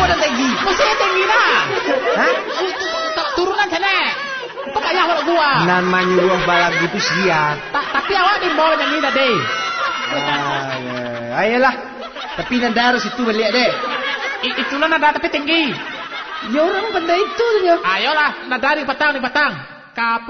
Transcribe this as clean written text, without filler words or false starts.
Apa dah tinggi? Mesti tinggi lah. Hah? Turunan sana. Kok kayak awak gua. Nan manyuruh balag gitu siap. Tapi awak di bawah yang ini tadi. Ayolah. Tapi nanda harus itu balik deh. Itulah nada tapi tinggi. Ya orang pandai itu ya. Ayolah, nada di petang. Kapal